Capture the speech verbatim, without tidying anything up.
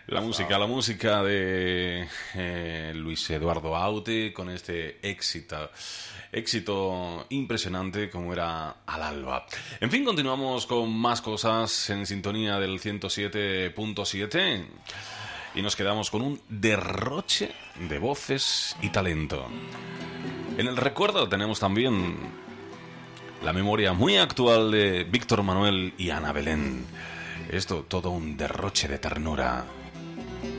La música, la música de eh, Luis Eduardo Aute con este éxito, éxito impresionante como era Al Alba. En fin, continuamos con más cosas en sintonía del ciento siete punto siete y nos quedamos con un derroche de voces y talento. En el recuerdo tenemos también la memoria muy actual de Víctor Manuel y Ana Belén. Esto todo un derroche de ternura.